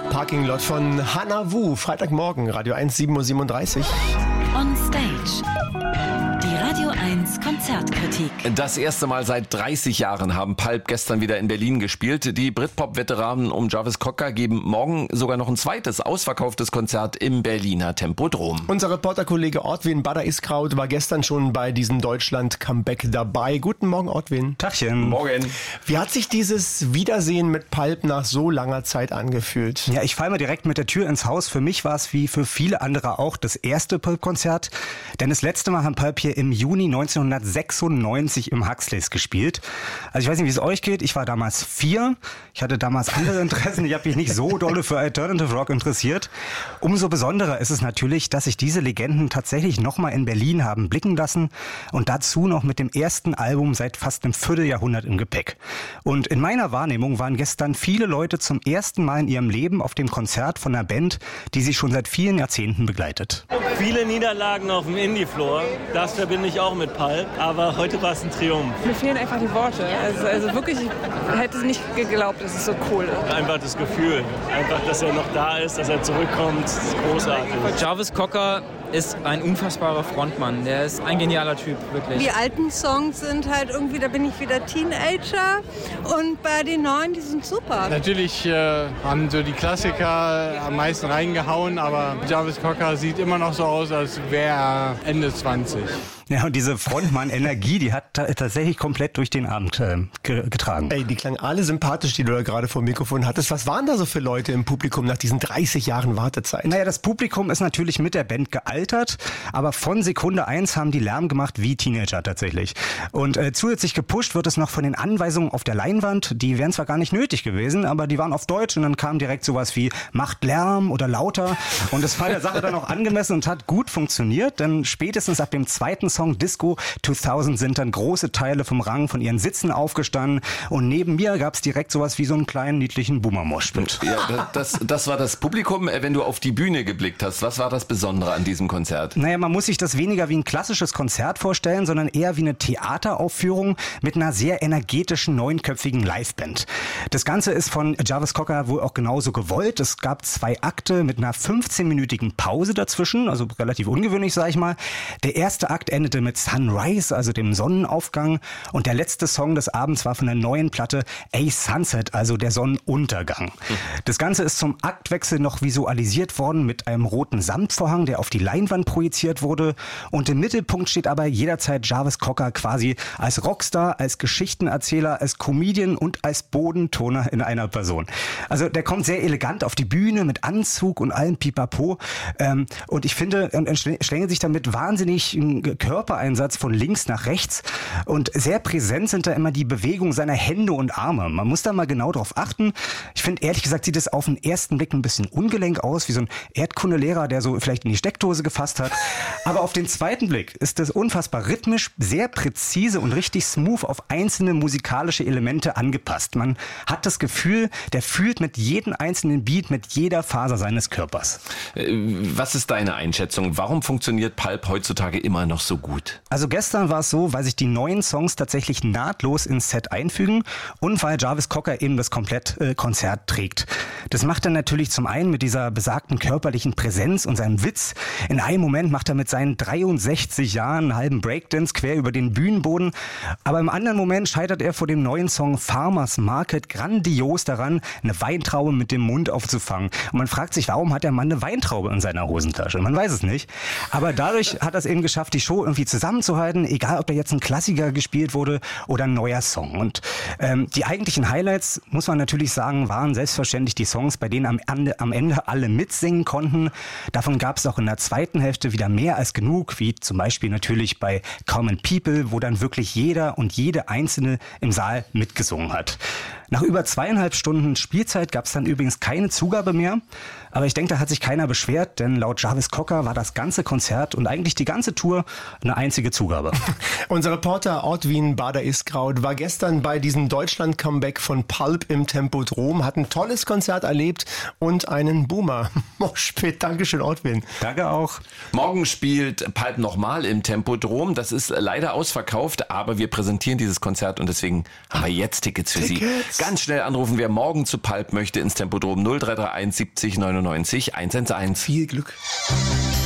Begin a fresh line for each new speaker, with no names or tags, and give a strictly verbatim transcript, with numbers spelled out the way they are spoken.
Parking Lot von Hannah Wu. Freitagmorgen, Radio eins, sieben Uhr siebenunddreißig.
On Stage. Die Radio eins Konzertkritik.
Das erste Mal seit dreißig Jahren haben Pulp gestern wieder in Berlin gespielt. Die Britpop-Veteranen um Jarvis Cocker geben morgen sogar noch ein zweites ausverkauftes Konzert im Berliner Tempodrom.
Unser Reporterkollege Ortwin Bader-Iskraut war gestern schon bei diesem Deutschland-Comeback dabei. Guten Morgen, Ortwin.
Tagchen.
Morgen.
Wie hat sich dieses Wiedersehen mit Pulp nach so langer Zeit angefühlt?
Ja, ich falle mal direkt mit der Tür ins Haus. Für mich war es wie für viele andere auch das erste Pulp-Konzert. Denn das letzte Mal haben Pulp hier im Juni neunzehnhundertsechsundneunzig im Huxleys gespielt. Also ich weiß nicht, wie es euch geht. Ich war damals vier. Ich hatte damals andere Interessen. Ich habe mich nicht so dolle für Alternative Rock interessiert. Umso besonderer ist es natürlich, dass sich diese Legenden tatsächlich nochmal in Berlin haben blicken lassen. Und dazu noch mit dem ersten Album seit fast einem Vierteljahrhundert im Gepäck. Und in meiner Wahrnehmung waren gestern viele Leute zum ersten Mal in ihrem Leben auf dem Konzert von einer Band, die sie schon seit vielen Jahrzehnten begleitet.
Viele Niederlagen auf dem Indie-Floor, das verbinde ich auch mit Pulp, aber heute war es ein Triumph.
Mir fehlen einfach die Worte. Also, also wirklich, ich hätte es nicht geglaubt, dass es so cool ist.
Einfach das Gefühl, einfach, dass er noch da ist, dass er zurückkommt, das ist großartig.
Jarvis Cocker ist ein unfassbarer Frontmann. Der ist ein genialer Typ, wirklich.
Die alten Songs sind halt irgendwie, da bin ich wieder Teenager und bei den neuen, die sind super.
Natürlich äh, haben so die Klassiker am meisten reingehauen, aber Jarvis Cocker sieht immer noch so aus, als wäre er Ende zwanzig.
Ja, und diese Frontmann-Energie, die hat ta- tatsächlich komplett durch den Abend äh, ge- getragen.
Ey, die klangen alle sympathisch, die du da gerade vor dem Mikrofon hattest. Was waren da so für Leute im Publikum nach diesen dreißig Jahren Wartezeit?
Naja, das Publikum ist natürlich mit der Band gealtert, aber von Sekunde eins haben die Lärm gemacht wie Teenager tatsächlich. Und äh, zusätzlich gepusht wird es noch von den Anweisungen auf der Leinwand. Die wären zwar gar nicht nötig gewesen, aber die waren auf Deutsch und dann kam direkt sowas wie macht Lärm oder lauter. Und das war der Sache dann auch angemessen und hat gut funktioniert, denn spätestens ab dem zweiten Song Disco zweitausend sind dann große Teile vom Rang von ihren Sitzen aufgestanden und neben mir gab es direkt sowas wie so einen kleinen niedlichen Boomer-Moshpit.
Ja, das, das war das Publikum, wenn du auf die Bühne geblickt hast. Was war das Besondere an diesem Konzert?
Naja, man muss sich das weniger wie ein klassisches Konzert vorstellen, sondern eher wie eine Theateraufführung mit einer sehr energetischen, neunköpfigen Liveband. Das Ganze ist von Jarvis Cocker wohl auch genauso gewollt. Es gab zwei Akte mit einer fünfzehnminütigen Pause dazwischen, also relativ ungewöhnlich, sag ich mal. Der erste Akt endete mit Sunrise, also dem Sonnenaufgang, und der letzte Song des Abends war von der neuen Platte A Sunset, also der Sonnenuntergang. Das Ganze ist zum Aktwechsel noch visualisiert worden mit einem roten Samtvorhang, der auf die Leinwand projiziert wurde, und im Mittelpunkt steht aber jederzeit Jarvis Cocker quasi als Rockstar, als Geschichtenerzähler, als Comedian und als Bodentoner in einer Person. Also der kommt sehr elegant auf die Bühne mit Anzug und allem Pipapo, ähm, und ich finde, er schlängelt sich damit wahnsinnig Körpereinsatz von links nach rechts, und sehr präsent sind da immer die Bewegungen seiner Hände und Arme. Man muss da mal genau drauf achten. Ich finde, ehrlich gesagt, sieht es auf den ersten Blick ein bisschen ungelenk aus, wie so ein Erdkundelehrer, der so vielleicht in die Steckdose gefasst hat. Aber auf den zweiten Blick ist es unfassbar rhythmisch, sehr präzise und richtig smooth auf einzelne musikalische Elemente angepasst. Man hat das Gefühl, der fühlt mit jedem einzelnen Beat, mit jeder Faser seines Körpers.
Was ist deine Einschätzung? Warum funktioniert Pulp heutzutage immer noch so gut?
Also gestern war es so, weil sich die neuen Songs tatsächlich nahtlos ins Set einfügen und weil Jarvis Cocker eben das komplett äh, Konzert trägt. Das macht er natürlich zum einen mit dieser besagten körperlichen Präsenz und seinem Witz. In einem Moment macht er mit seinen dreiundsechzig Jahren einen halben Breakdance quer über den Bühnenboden. Aber im anderen Moment scheitert er vor dem neuen Song Farmers Market grandios daran, eine Weintraube mit dem Mund aufzufangen. Und man fragt sich, warum hat der Mann eine Weintraube in seiner Hosentasche? Man weiß es nicht. Aber dadurch hat er es eben geschafft, die Show irgendwie zusammenzuhalten, egal ob da jetzt ein Klassiker gespielt wurde oder ein neuer Song. Und ähm, die eigentlichen Highlights, muss man natürlich sagen, waren selbstverständlich die Songs, bei denen am Ende, am Ende alle mitsingen konnten. Davon gab es auch in der zweiten Hälfte wieder mehr als genug, wie zum Beispiel natürlich bei Common People, wo dann wirklich jeder und jede Einzelne im Saal mitgesungen hat. Nach über zweieinhalb Stunden Spielzeit gab es dann übrigens keine Zugabe mehr. Aber ich denke, da hat sich keiner beschwert, denn laut Jarvis Cocker war das ganze Konzert und eigentlich die ganze Tour eine einzige Zugabe.
Unser Reporter Ortwin Bader-Iskraut war gestern bei diesem Deutschland-Comeback von Pulp im Tempodrom, hat ein tolles Konzert Konzert erlebt und einen Boomer-Moshpit. Dankeschön, Ortwin.
Danke auch.
Morgen spielt Pulp nochmal im Tempodrom. Das ist leider ausverkauft, aber wir präsentieren dieses Konzert und deswegen haben wir jetzt Tickets für
Tickets.
Sie. Ganz schnell anrufen, wer morgen zu Pulp möchte ins Tempodrom null drei drei eins siebzig neunundneunzig eins eins eins.
Viel Glück.